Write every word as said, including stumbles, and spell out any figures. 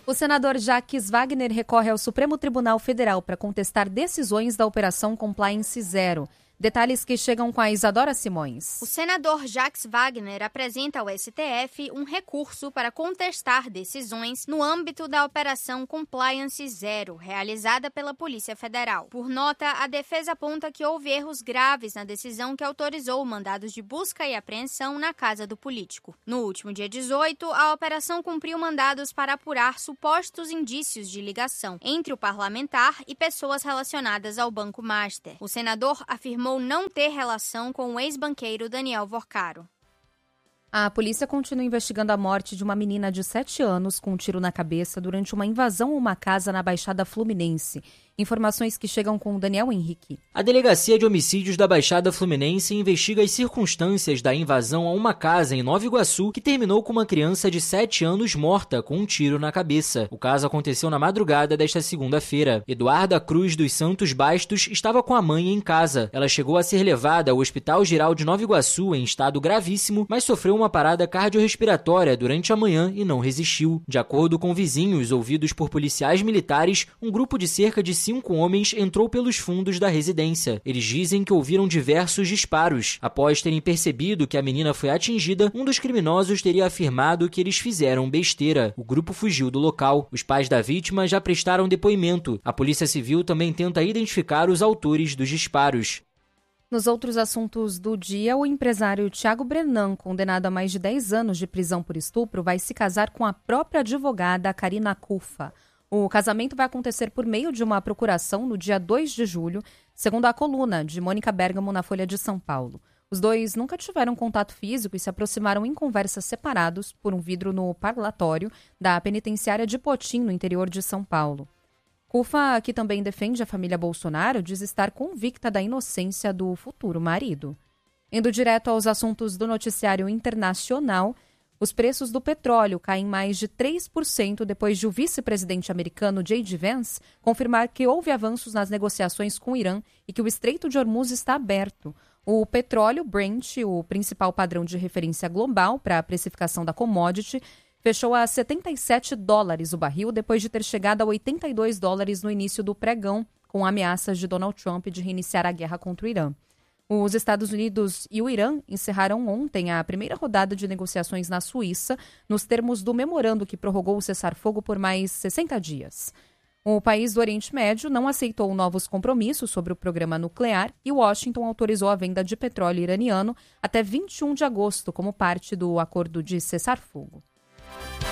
O senador Jacques Wagner recorre ao Supremo Tribunal Federal para contestar decisões da Operação Compliance Zero. Detalhes que chegam com a Isadora Simões. O senador Jacques Wagner apresenta ao S T F um recurso para contestar decisões no âmbito da Operação Compliance Zero, realizada pela Polícia Federal. Por nota, a defesa aponta que houve erros graves na decisão que autorizou mandados de busca e apreensão na casa do político. No último dia dezoito, a operação cumpriu mandados para apurar supostos indícios de ligação entre o parlamentar e pessoas relacionadas ao Banco Master. O senador afirmou não ter relação com o ex-banqueiro Daniel Vorcaro. A polícia continua investigando a morte de uma menina de sete anos com um tiro na cabeça durante uma invasão a uma casa na Baixada Fluminense. Informações que chegam com o Daniel Henrique. A Delegacia de Homicídios da Baixada Fluminense investiga as circunstâncias da invasão a uma casa em Nova Iguaçu que terminou com uma criança de sete anos morta com um tiro na cabeça. O caso aconteceu na madrugada desta segunda-feira. Eduarda Cruz dos Santos Bastos estava com a mãe em casa. Ela chegou a ser levada ao Hospital Geral de Nova Iguaçu em estado gravíssimo, mas sofreu uma parada cardiorrespiratória durante a manhã e não resistiu. De acordo com vizinhos ouvidos por policiais militares, um grupo de cerca de cinco homens entrou pelos fundos da residência. Eles dizem que ouviram diversos disparos. Após terem percebido que a menina foi atingida, um dos criminosos teria afirmado que eles fizeram besteira. O grupo fugiu do local. Os pais da vítima já prestaram depoimento. A Polícia Civil também tenta identificar os autores dos disparos. Nos outros assuntos do dia, o empresário Thiago Brenan, condenado a mais de dez anos de prisão por estupro, vai se casar com a própria advogada Karina Cufa. O casamento vai acontecer por meio de uma procuração no dia dois de julho, segundo a coluna de Mônica Bergamo na Folha de São Paulo. Os dois nunca tiveram contato físico e se aproximaram em conversas separados por um vidro no parlatório da penitenciária de Potim, no interior de São Paulo. Cufa, que também defende a família Bolsonaro, diz estar convicta da inocência do futuro marido. Indo direto aos assuntos do noticiário internacional, os preços do petróleo caem mais de três por cento depois de o vice-presidente americano J D Vance confirmar que houve avanços nas negociações com o Irã e que o Estreito de Hormuz está aberto. O petróleo Brent, o principal padrão de referência global para a precificação da commodity, fechou a setenta e sete dólares o barril depois de ter chegado a oitenta e dois dólares no início do pregão, com ameaças de Donald Trump de reiniciar a guerra contra o Irã. Os Estados Unidos e o Irã encerraram ontem a primeira rodada de negociações na Suíça, nos termos do memorando que prorrogou o cessar-fogo por mais sessenta dias. O país do Oriente Médio não aceitou novos compromissos sobre o programa nuclear e Washington autorizou a venda de petróleo iraniano até vinte e um de agosto como parte do acordo de cessar-fogo.